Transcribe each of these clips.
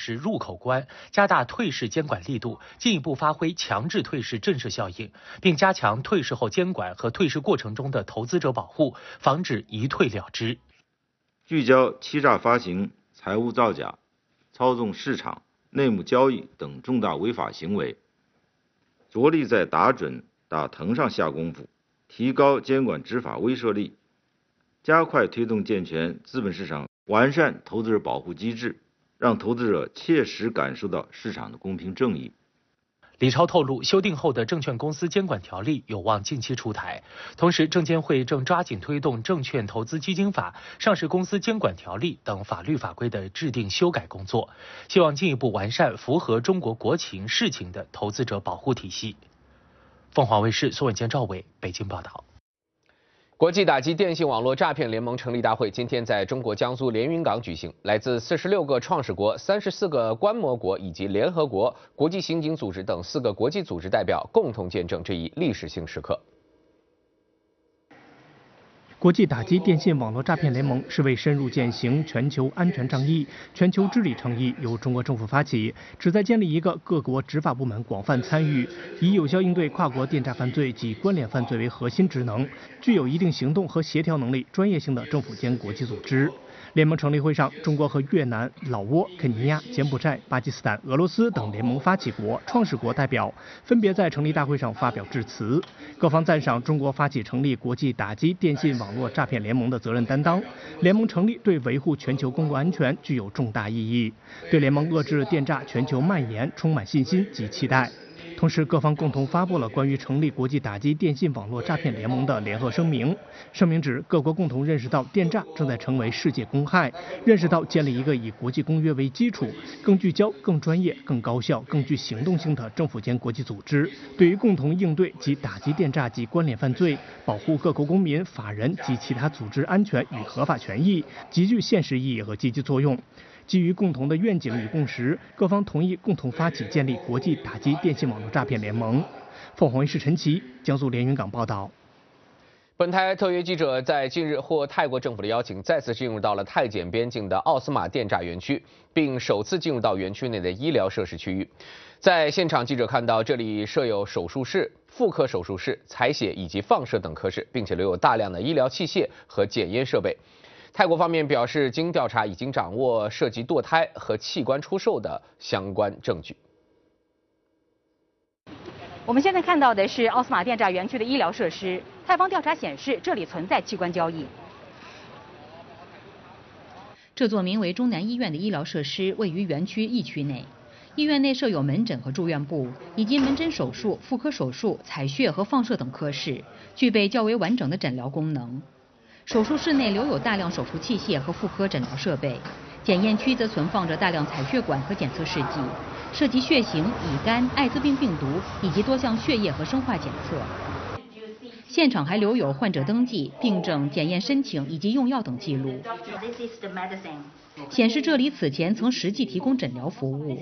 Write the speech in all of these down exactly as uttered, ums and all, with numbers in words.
实入口关，加大退市监管力度，进一步发挥强制退市震慑效应，并加强退市后监管和退市过程中的投资者保护，防止一退了之。 聚焦欺诈发行、财务造假、操纵市场、内幕交易等重大违法行为，着力在打准、打疼上下功夫，提高监管执法威慑力，加快推动健全资本市场，完善投资者保护机制，让投资者切实感受到市场的公平正义。 李超透露，修订后的证券公司监管条例有望近期出台，同时证监会正抓紧推动证券投资基金法、上市公司监管条例等法律法规的制定修改工作，希望进一步完善符合中国国情世情的投资者保护体系。凤凰卫视宋伟坚、赵伟北京报道。 国际打击电信网络诈骗联盟成立大会今天在中国江苏连云港举行，来自四十六个创始国、三十四个观摩国以及联合国、国际刑警组织等四个国际组织代表共同见证这一历史性时刻。 国际打击电信网络诈骗联盟是为深入践行全球安全倡议、全球治理倡议，由中国政府发起，旨在建立一个各国执法部门广泛参与，以有效应对跨国电诈犯罪及关联犯罪为核心职能，具有一定行动和协调能力、专业性的政府间国际组织。联盟成立会上，中国和越南、老挝、肯尼亚、柬埔寨、巴基斯坦、俄罗斯等联盟发起国、创始国代表分别在成立大会上发表致辞。各方赞赏中国发起成立国际打击电信网络诈骗联盟的责任担当。联盟成立对维护全球公共安全具有重大意义，对联盟遏制电诈全球蔓延充满信心及期待。同时，各方共同发布了关于成立国际打击电信网络诈骗联盟的联合声明。声明指，各国共同认识到电诈正在成为世界公害，认识到建立一个以国际公约为基础、更聚焦、更专业、更高效、更具行动性的政府间国际组织，对于共同应对及打击电诈及关联犯罪、保护各国公民、法人及其他组织安全与合法权益，极具现实意义和积极作用。基于共同的愿景与共识，各方同意共同发起建立国际打击电信网络诈骗联盟。凤凰卫视陈琦，江苏连云港报道。 本台特约记者在近日获泰国政府的邀请，再次进入到了泰柬边境的奥斯马电诈园区，并首次进入到园区内的医疗设施区域。在现场，记者看到这里设有手术室、妇科手术室、采血以及放射等科室，并且留有大量的医疗器械和检验设备。泰国方面表示，经调查已经掌握涉及堕胎和器官出售的相关证据。 我们现在看到的是奥斯马电诈园区的医疗设施。泰方调查显示，这里存在器官交易。这座名为中南医院的医疗设施位于园区一区内。医院内设有门诊和住院部，以及门诊手术、妇科手术、采血和放射等科室，具备较为完整的诊疗功能。手术室内留有大量手术器械和妇科诊疗设备，检验区则存放着大量采血管和检测试剂，涉及血型、乙肝、艾滋病病毒以及多项血液和生化检测。现场还留有患者登记、病症、检验申请以及用药等记录，显示这里此前曾实际提供诊疗服务。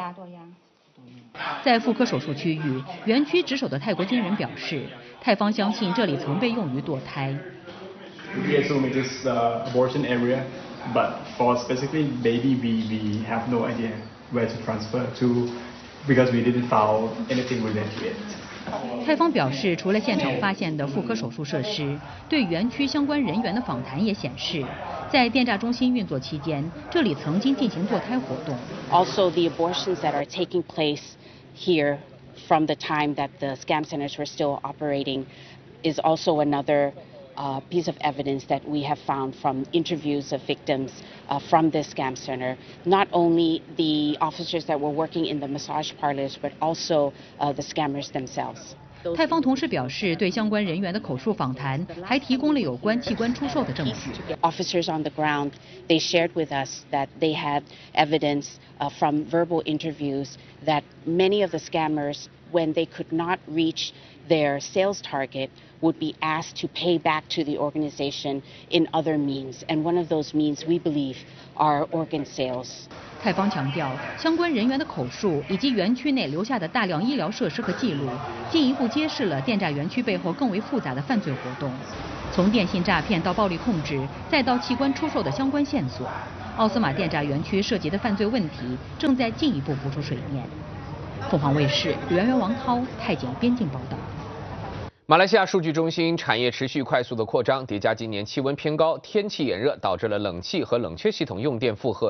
在妇科手术区域，园区值守的泰国军人表示，泰方相信这里曾被用于堕胎。 We assume it is uh, abortion area, but for specifically baby, we, we have no idea where to transfer to because we didn't found anything related to it. 泰方表示，除了现场发现的妇科手术设施，对园区相关人员的访谈也显示，在电诈中心运作期间，这里曾经进行堕胎活动。 Also, the abortions that are taking place here from the time that the scam centers were still operating is also another Uh, piece of evidence that we have found from interviews of victims uh, from this scam center. Not only the officers that were working in the massage parlors, but also uh, the scammers themselves. 泰方同时表示，对相关人员的口述访谈还提供了有关器官出售的证据。 Officers on the ground, they shared with us that they had evidence uh, from verbal interviews that many of the scammers, when they could not reach their sales target, would be asked to pay back to the organization in other means. And one of those means, we believe, are organ sales. 泰方强调，相关人员的口述以及园区内留下的大量医疗设施和记录，进一步揭示了电诈园区背后更为复杂的犯罪活动，从电信诈骗到暴力控制，再到器官出售的相关线索。 奥斯马电闸园区涉及的犯罪问题正在进一步浮出水面。凤凰卫视袁源、王涛太检边境报道。 马来西亚数据中心产业持续快速的扩张，叠加今年气温偏高、天气炎热，导致了冷气和冷却系统用电负荷